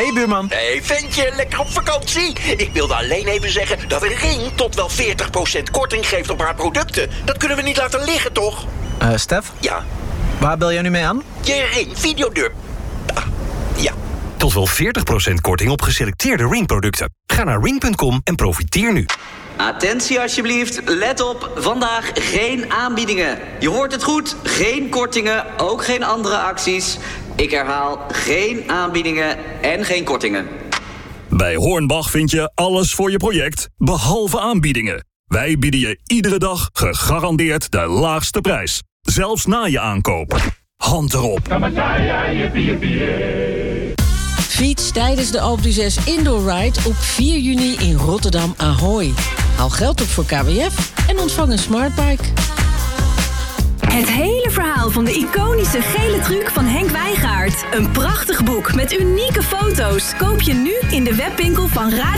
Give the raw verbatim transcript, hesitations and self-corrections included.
Hey buurman. Hey ventje, lekker op vakantie? Ik wilde alleen even zeggen dat een Ring tot wel veertig procent korting geeft op haar producten. Dat kunnen we niet laten liggen, toch? Eh, uh, Stef? Ja? Waar bel jij nu mee aan? Je Ring videodeur. Ah, ja. Tot wel veertig procent korting op geselecteerde Ring-producten. Ga naar ring punt com en profiteer nu. Attentie alsjeblieft, let op, vandaag geen aanbiedingen. Je hoort het goed, geen kortingen, ook geen andere acties. Ik herhaal, geen aanbiedingen en geen kortingen. Bij Hornbach vind je alles voor je project, behalve aanbiedingen. Wij bieden je iedere dag gegarandeerd de laagste prijs. Zelfs na je aankoop. Hand erop. Fiets tijdens de Alpe d'Huez Indoor Ride op vier juni in Rotterdam Ahoy. Haal geld op voor K W F en ontvang een smartbike. Het hele verhaal van de iconische gele truc van Henk Wijngaard. Een prachtig boek met unieke foto's. Koop je nu in de webwinkel van Radio